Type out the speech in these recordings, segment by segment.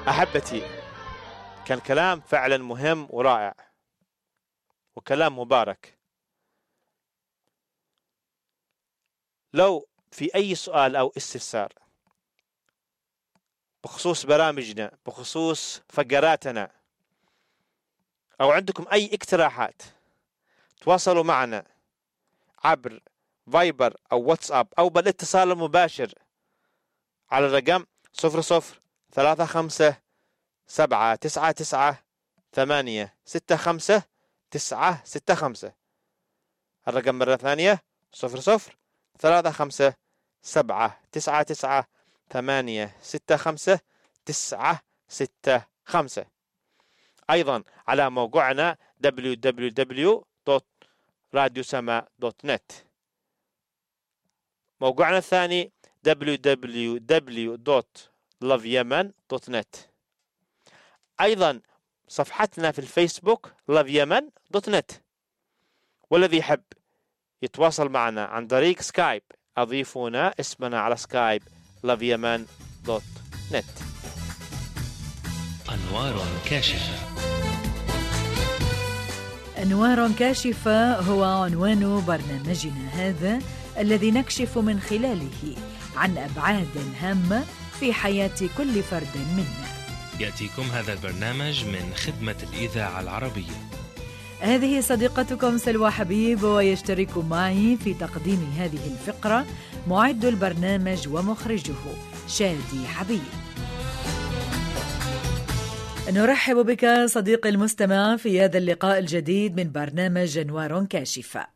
أحبتي، كان كلام فعلا مهم ورائع وكلام مبارك. لو في أي سؤال أو استفسار بخصوص برامجنا، بخصوص فقراتنا، أو عندكم أي اقتراحات، تواصلوا معنا عبر فايبر أو واتساب أو بالاتصال المباشر على الرقم 00-35799-865-965. الرقم مرة ثانية 00-35799-865-965. أيضا على موقعنا www.radiosama.net. موقعنا الثاني www.loveyemen.net. أيضا صفحتنا في الفيسبوك loveyemen.net. والذي يحب يتواصل معنا عن طريق سكايب، أضيفونا اسمنا على سكايب loveyemen.net. أنوار كاشفة. أنوار كاشفة هو عنوان برنامجنا هذا، الذي نكشف من خلاله عن أبعاد هامة في حياة كل فرد منا. يأتيكم هذا البرنامج من خدمة الإذاعة العربية. هذه صديقتكم سلوى حبيب، ويشترك معي في تقديم هذه الفقرة معد البرنامج ومخرجه شادي حبيب. نرحب بك صديقي المستمع في هذا اللقاء الجديد من برنامج أنوار كاشفة.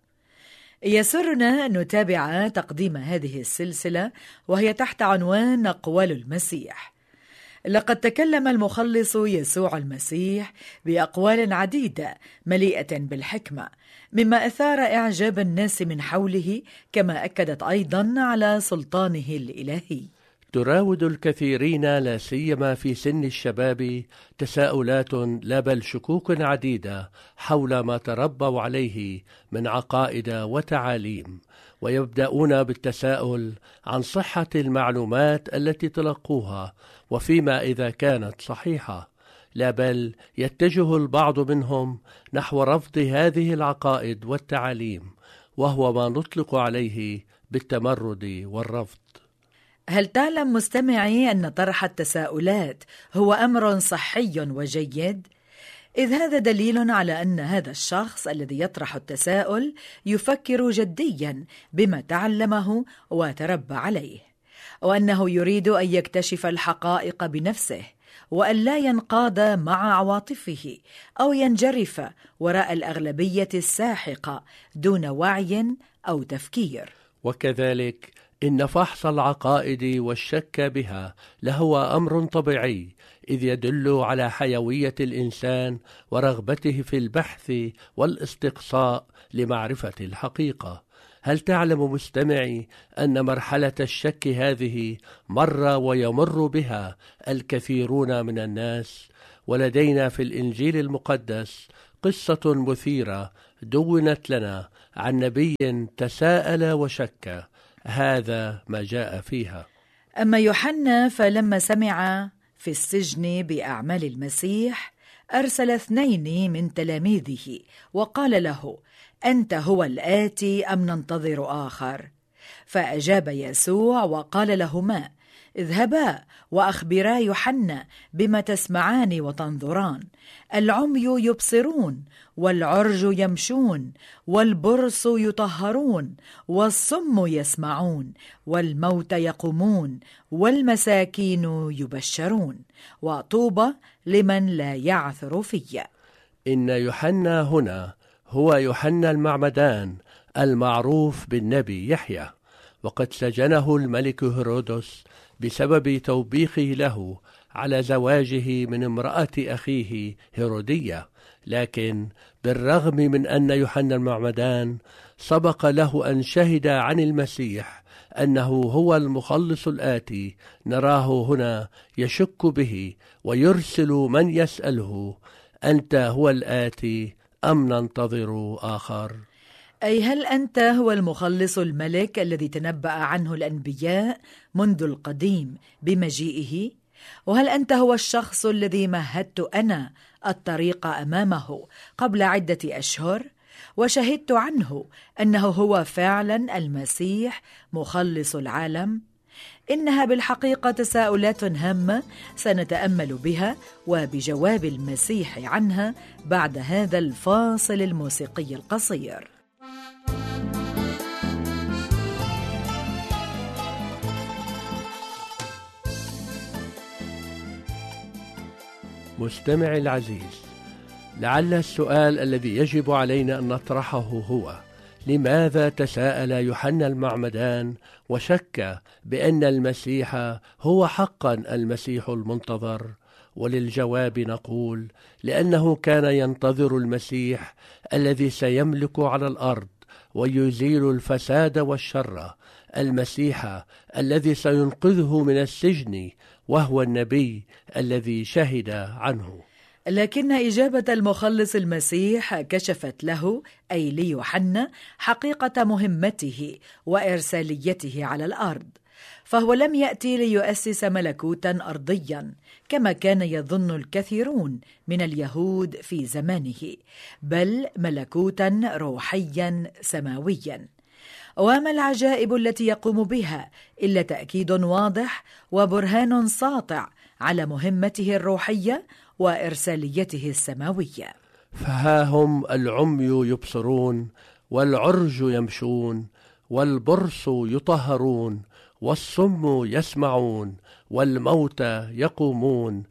يسرنا أن نتابع تقديم هذه السلسلة وهي تحت عنوان أقوال المسيح. لقد تكلم المخلص يسوع المسيح بأقوال عديدة مليئة بالحكمة، مما أثار إعجاب الناس من حوله، كما أكدت أيضا على سلطانه الإلهي. تراود الكثيرين لا سيما في سن الشباب تساؤلات لا بل شكوك عديدة حول ما تربوا عليه من عقائد وتعاليم، ويبدأون بالتساؤل عن صحة المعلومات التي تلقوها، وفيما إذا كانت صحيحة، لا بل يتجه البعض منهم نحو رفض هذه العقائد والتعاليم، وهو ما نطلق عليه بالتمرد والرفض. هل تعلم مستمعي أن طرح التساؤلات هو أمر صحي وجيد؟ إذ هذا دليل على أن هذا الشخص الذي يطرح التساؤل يفكر جديا بما تعلمه وتربى عليه، وأنه يريد أن يكتشف الحقائق بنفسه، وأن لا ينقاد مع عواطفه أو ينجرف وراء الأغلبية الساحقة دون وعي أو تفكير. وكذلك إن فحص العقائد والشك بها لهو أمر طبيعي، إذ يدل على حيوية الإنسان ورغبته في البحث والاستقصاء لمعرفة الحقيقة. هل تعلم مستمعي أن مرحلة الشك هذه مر ويمر بها الكثيرون من الناس؟ ولدينا في الإنجيل المقدس قصة مثيرة دونت لنا عن نبي تساءل وشك، هذا ما جاء فيها. أما يوحنا فلما سمع في السجن بأعمال المسيح أرسل 2 من تلاميذه وقال له: أنت هو الآتي أم ننتظر آخر؟ فأجاب يسوع وقال لهما: اذهبا وأخبرا يوحنا بما تسمعان وتنظران، العمي يبصرون، والعرج يمشون، والبرص يطهرون، والصم يسمعون، والموت يقومون، والمساكين يبشرون، وطوبى لمن لا يعثر في. إن يوحنا هنا هو يوحنا المعمدان المعروف بالنبي يحيى، وقد سجنه الملك هيرودس بسبب توبيخه له على زواجه من امرأة أخيه هيرودية. لكن بالرغم من أن يوحنا المعمدان سبق له أن شهد عن المسيح أنه هو المخلص الآتي، نراه هنا يشك به ويرسل من يسأله: أنت هو الآتي أم ننتظر آخر؟ أي هل أنت هو المخلص الملك الذي تنبأ عنه الأنبياء منذ القديم بمجيئه؟ وهل أنت هو الشخص الذي مهدت أنا الطريق أمامه قبل عدة أشهر وشهدت عنه أنه هو فعلا المسيح مخلص العالم؟ إنها بالحقيقة تساؤلات هامة سنتأمل بها وبجواب المسيح عنها بعد هذا الفاصل الموسيقي القصير. مستمعي العزيز، لعل السؤال الذي يجب علينا أن نطرحه هو: لماذا تساءل يوحنا المعمدان وشك بأن المسيح هو حقا المسيح المنتظر؟ وللجواب نقول: لأنه كان ينتظر المسيح الذي سيملك على الأرض ويزيل الفساد والشر، المسيح الذي سينقذه من السجن، وهو النبي الذي شهد عنه. لكن إجابة المخلص المسيح كشفت له، أي ليوحنا، حقيقة مهمته وإرساليته على الأرض، فهو لم يأتي ليؤسس ملكوتا أرضيا كما كان يظن الكثيرون من اليهود في زمانه، بل ملكوتا روحيا سماويا. وما العجائب التي يقوم بها إلا تأكيد واضح وبرهان ساطع على مهمته الروحية وإرساليته السماوية. فها هم العمي يبصرون، والعرج يمشون، والبرص يطهرون، والصم يسمعون، والموتى يقومون،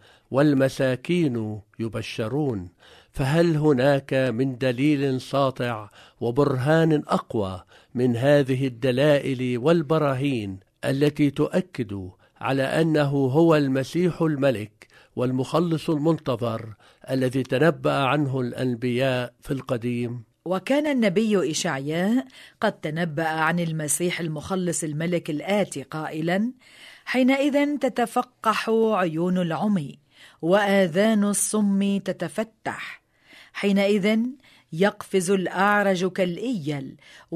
والمساكين يبشرون. فهل هناك من دليل ساطع وبرهان أقوى من هذه الدلائل والبراهين التي تؤكد على أنه هو المسيح الملك والمخلص المنتظر الذي تنبأ عنه الأنبياء في القديم؟ وكان النبي إشعياء قد تنبأ عن المسيح المخلص الملك الآتي قائلا: حينئذ تتفقح عيون العمي وآذان الصم تتفتح، حينئذ يقفز الأعرج كالإيل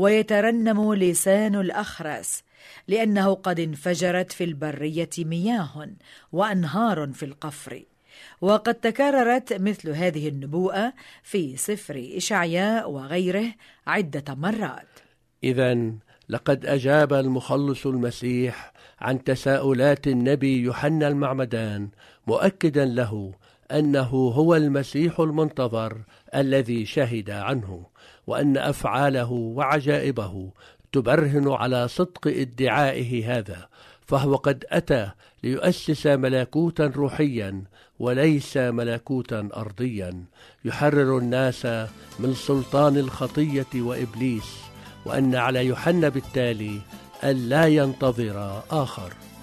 ويترنم لسان الأخرس، لأنه قد انفجرت في البرية مياه وأنهار في القفر. وقد تكررت مثل هذه النبوءة في سفر إشعياء وغيره عدة مرات. إذن لقد أجاب المخلص المسيح عن تساؤلات النبي يوحنا المعمدان، مؤكدا له أنه هو المسيح المنتظر الذي شهد عنه، وأن أفعاله وعجائبه تبرهن على صدق ادعائه هذا، فهو قد أتى ليؤسس ملكوتا روحيا وليس ملكوتا أرضيا، يحرر الناس من سلطان الخطية وإبليس، وأن على يوحنا بالتالي أن لا ينتظر آخر.